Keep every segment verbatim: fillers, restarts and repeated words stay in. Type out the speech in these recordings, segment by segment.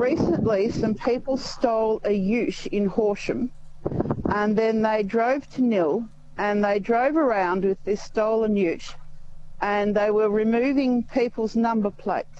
recently some people stole a ute in Horsham, and then they drove to Nil, and they drove around with this stolen ute, and they were removing people's number plates.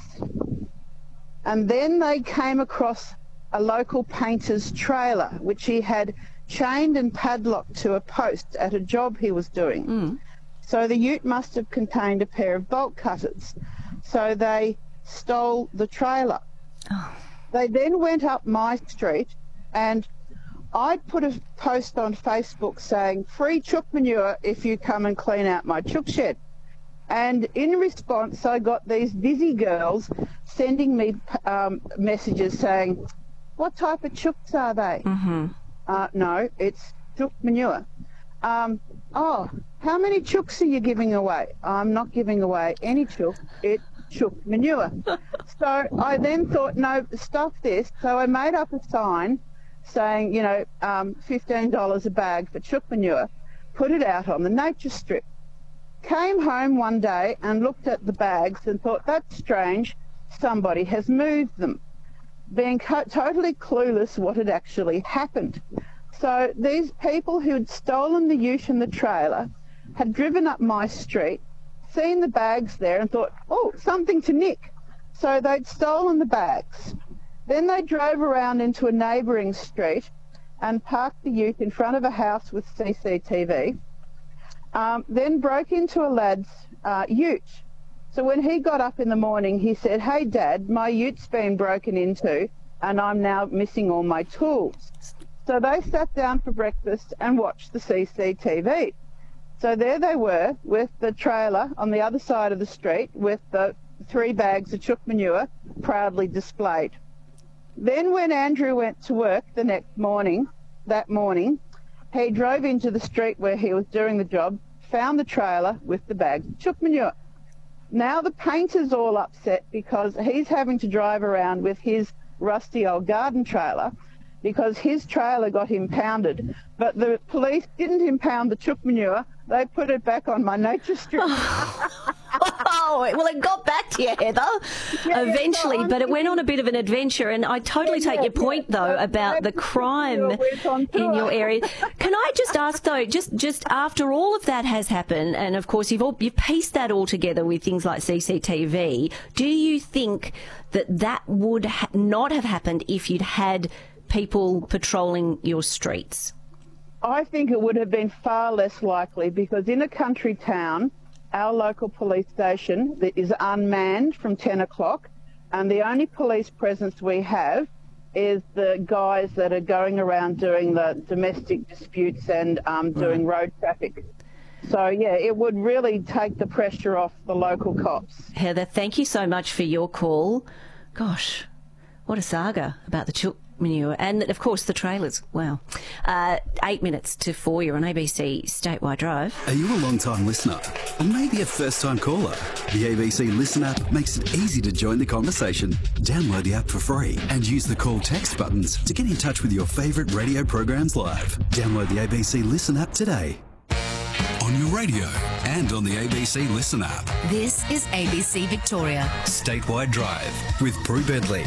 And then they came across a local painter's trailer, which he had chained and padlocked to a post at a job he was doing. Mm. So the ute must have contained a pair of bolt cutters. So they stole the trailer. Oh. They then went up my street, and I put a post on Facebook saying, free chook manure if you come and clean out my chook shed. And in response, I got these busy girls sending me um, messages saying, what type of chooks are they? Mm-hmm. Uh, no, it's chook manure. Um, oh, how many chooks are you giving away? I'm not giving away any chook. It's chook manure. So I then thought, no, stuff this. So I made up a sign saying, you know, um, fifteen dollars a bag for chook manure, put it out on the nature strip. Came home one day and looked at the bags and thought, that's strange, somebody has moved them, being co- totally clueless what had actually happened. So these people who'd stolen the ute and the trailer had driven up my street, seen the bags there and thought, oh, something to nick. So they'd stolen the bags. Then they drove around into a neighbouring street and parked the ute in front of a house with C C T V. Um, then broke into a lad's uh, ute. So when he got up in the morning, he said, hey, Dad, my ute's been broken into and I'm now missing all my tools. So they sat down for breakfast and watched the C C T V. So there they were with the trailer on the other side of the street with the three bags of chook manure proudly displayed. Then when Andrew went to work the next morning, that morning, he drove into the street where he was doing the job, found the trailer with the bags of chook manure. Now the painter's all upset because he's having to drive around with his rusty old garden trailer because his trailer got impounded, but the police didn't impound the chook manure, they put it back on my nature strip. Oh, well, it got back to you, Heather, yeah, eventually, so but it went on a bit of an adventure, and I totally yeah, take your point, yeah, though, so about the crime in your area. Can I just ask, though, just, just after all of that has happened, and, of course, you've, all, you've pieced that all together with things like C C T V, do you think that that would ha- not have happened if you'd had people patrolling your streets? I think it would have been far less likely because in a country town, our local police station that is unmanned from ten o'clock, and the only police presence we have is the guys that are going around doing the domestic disputes and um, doing road traffic. So, yeah, it would really take the pressure off the local cops. Heather, thank you so much for your call. Gosh, what a saga about the chook manure and, of course, the trailers. Wow. Uh, eight minutes to four, you're on A B C Statewide Drive. Are you a long-time listener or maybe a first-time caller? The A B C Listen app makes it easy to join the conversation. Download the app for free and use the call text buttons to get in touch with your favourite radio programs live. Download the A B C Listen app today. On your radio and on the A B C Listen app. This is A B C Victoria. Statewide Drive with Prue Bedley.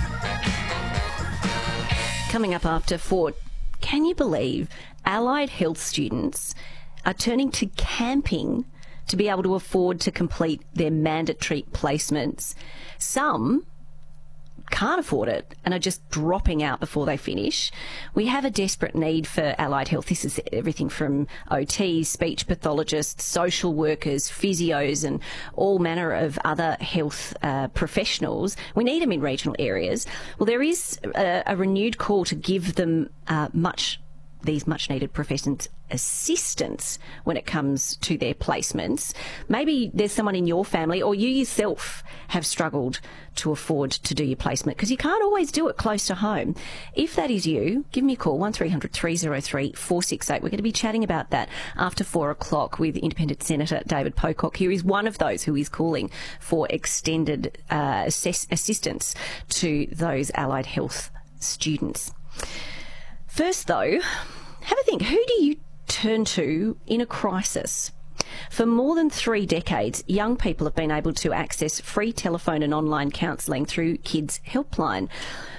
Coming up after four, can you believe allied health students are turning to camping to be able to afford to complete their mandatory placements? Some can't afford it and are just dropping out before they finish. We have a desperate need for allied health. This is everything from O Ts, speech pathologists, social workers, physios and all manner of other health uh, professionals. We need them in regional areas. Well, there is a, a renewed call to give them uh, much these much needed professions assistance when it comes to their placements. Maybe there's someone in your family or you yourself have struggled to afford to do your placement because you can't always do it close to home. If that is you, give me a call, one three hundred three oh three four six eight. We're going to be chatting about that after four o'clock with Independent Senator David Pocock, who is one of those who is calling for extended uh, assess- assistance to those allied health students. First, though, have a think. Who do you turn to in a crisis? For more than three decades, young people have been able to access free telephone and online counselling through Kids Helpline.